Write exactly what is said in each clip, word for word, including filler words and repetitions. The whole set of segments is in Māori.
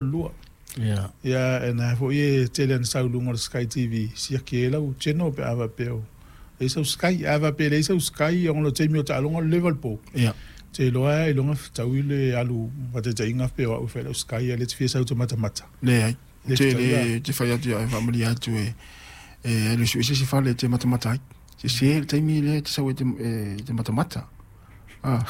lua. Yeah. Ya ena fo ye tele sa lungo Sky T V si ke la u cheno pe ava pe o. E sa Sky ava pe le sa Sky on lo temi o ta longo level po. Yeah. Te loa e longa tawile alu pate te inga pe o fe Sky le te fesa mata mata. Le ai. Te le te fai atu ai family atu e e le su se si fa le te mata mata. Se se te mi le te sa te te mata mata. Ah.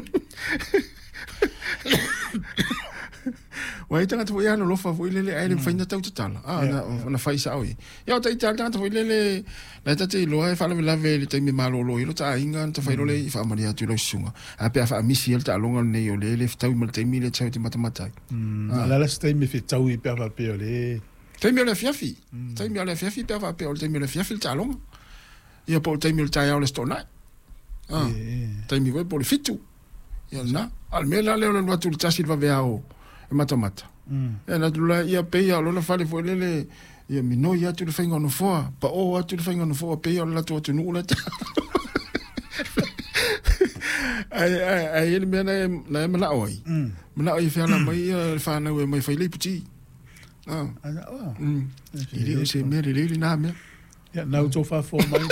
Wai tanga tu ia no lofa foi lele ai le faina tau tala. Ah na na fai sa oi. Ia tai tanga tu foi lele la tati lo ai fala la ve le tai mi malo lo ilo ta inga ta fai lo le fa maria tu lo sunga. A pe fa misi el ta longa ne yo le le tau mi te mi le tau te mata mata. La la stai mi fi tau i pe va pe le. Tai mi le fiafi. Tai mi le fiafi pe va pe o tai mi le fiafi ta longa. Ia po tai mi le tai o le stona. Ah. Tai mi ve po le fitu. Ia na almela le lo tu tasi va ve ao. Mata mata. Mm. E na tula ia peia lo na fale foi lele ia mino ia tu fainga no foa pa o atu fainga no foa peia la tu tu nula. Ai ai ai ele me na na me la oi. Mm. Me la oi fa na mai fa na we mai fa le puti. Ah. Ah. Mm. Ile se me le le na me. Ja, nou to fa fo mai.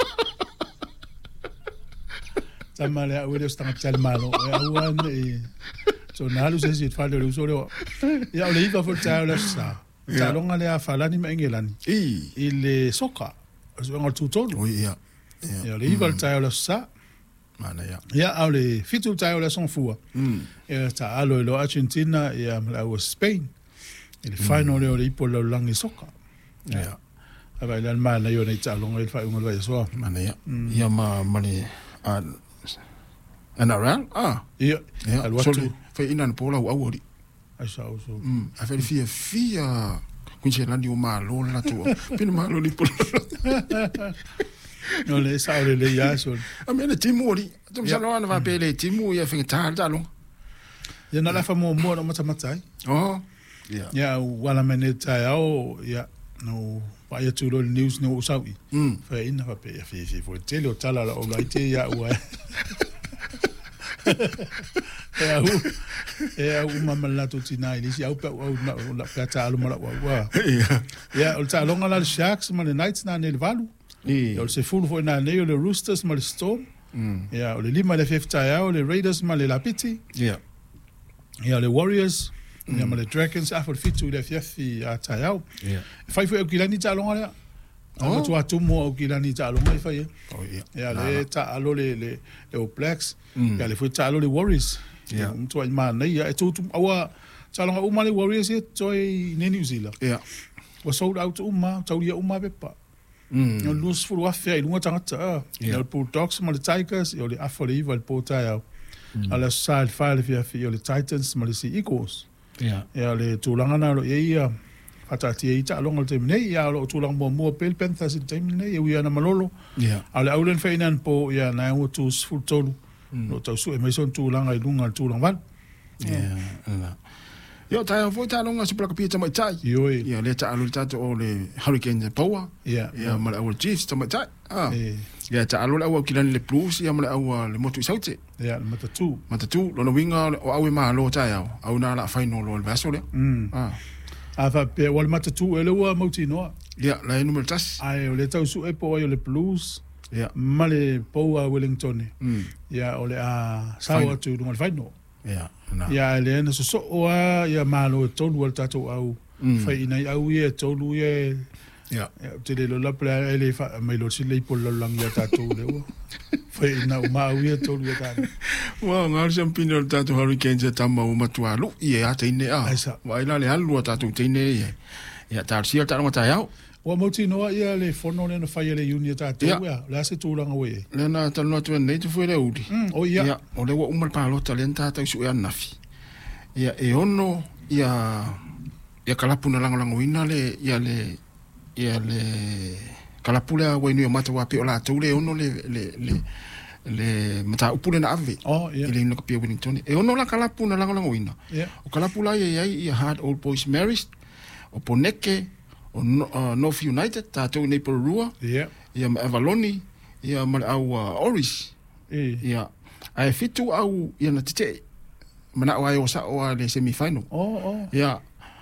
Tamale a we sta tel malo. E awan e so nalu se si fa le uso le ya le iva fo tau la sa ta longa le fa la ni mengelani i ile soka so ngol tu tolu o ya ya le iva tau la sa mana ya ya au le fitu tau la son fua ya ta alo lo Argentina ya la o Spain il final le ipo lo langi soka ya ava le mana yo nei ta longa il fa ngol va so mana ya ya ma mani a ana ran ah ya al watu foi ina no pola au ori ai sa so mm a fer fia fia quince landi o malo la tu pino malo li pola no le sa le le ya so a me le timuri tu sa no va pe le timu ya fin ta ta lo ya na la fa mo mo no mata mata oh ya ya wala meneta ya o ya no pa ya tu lo news no sawi mm fa ina va pe ya fi fi fo tele o tala la o la te ya wa e au e au mama la to tina ili si au pa au na la pata alu mala wa wa ya o ta longa la Sharks ma le Knights na ne valu e o se fulu fo na ne le Roosters ma le Storm ya o le lima le fifta ya o le Raiders ma le Lapiti ya ya le Warriors ya ma le Dragons a fo fitu le fiafi a ta ya ya fai fo o kilani ta longa le o tu atu mo o kilani ta longa fai oh ya ya le ta alo le le le Blacks ya le fo ta alo le Warriors ya tu ai ma nei ya tu tu awa ta longa o ma le Warriors e toi ne New Zealand ya was sold out uma tau ia uma bepa mm no lose for wa fe lunga tangata ya le Bulldogs ma le Tigers ya le afole iva le pota ya ala side file via fi le Titans ma le Eagles ya ya le tulanga na lo ia ata ti ita longa te nei ya lo tulanga mo mo pel Panthers te nei ya na malolo ya ala aulen fe nan po ya na o tu full tolu no tau su e mai son tulanga i lunga tulanga val ya ala yo ta foi ta longa se plaka pita mai tai yo ya le ta alu ta o le Hurricane power ya ya ma o Chiefs ta mai tai ah ya ta alu o kilani le Blues ya ma o le motu saute ya mata tu mata tu lo no winga o au ma lo ta ya au na la final lo le vaso le ah ava pe wal mata tu ele wa moti no ya la número tas ai o le tau su e po le Blues ya ma le power Wellington ya o le a sawa tu no final ya ya le na so so wa ya malo tolu wal tato au fa ina au ye tolu ye ya te le la pla ele fa mai lo si le po lo lang ya tato le wa fa ina ma au ye tolu ya tato wa ngar champino tato Hurricane je tama o matualu ye ate ne a wa ila le halu tato te ne ye ya tar sia tar mata ya wa moti no ya le fono le no fa ye le unia tato ya la se tu lang we le na tan no tu ne tu foi le udi o ya o le wa umal pa lo talenta ta su ya nafi ya e ono ya ya kalapuna lang lang wina le ya le ya le kalapula wa inu mata wa pe ola tu le ono le le le le mata upule na ave oh ya ile no kapia Wellington e ono la kalapuna lang lang wina o kalapula ye ya hard old boys married o poneke o North United ta tu nei Porua ya ya Avaloni ya mal au Oris ya ai fitu au ya na tete mana wa yo sa o le semi final oh oh ya